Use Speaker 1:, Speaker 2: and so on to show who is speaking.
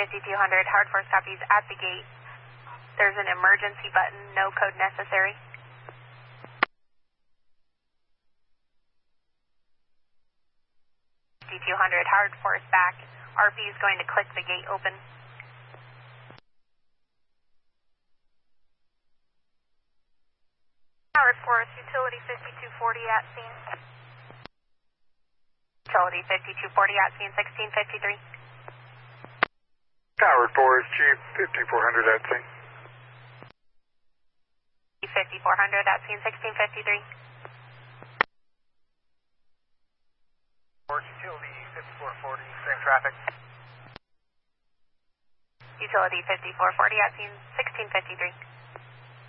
Speaker 1: 5200, hard force copies at the gate. There's an emergency button, no code necessary. 5200, hard force back. RP is going to click the gate open. Howard Forest, utility 5240 at scene. Utility 5240 at scene, 1653.
Speaker 2: Howard Forest, Chief 5400 at scene.
Speaker 1: 5400 at scene, 1653.
Speaker 3: Utility 5440, same traffic.
Speaker 1: Utility 5440 at scene, 1653.